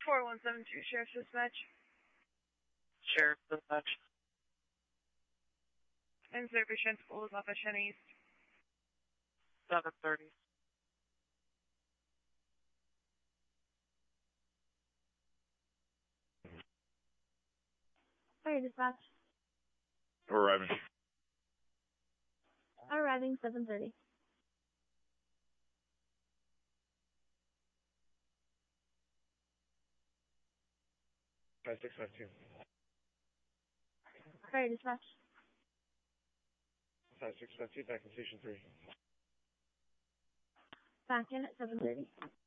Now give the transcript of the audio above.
4172, Sheriff's Dispatch. Sheriff Dispatch. And Service School is off at Shen East. 7:30. Fire Dispatch. Arriving. Arriving 7:30. Five 652. Fire Dispatch. 5652, back in Station 3. Back in at 7:30.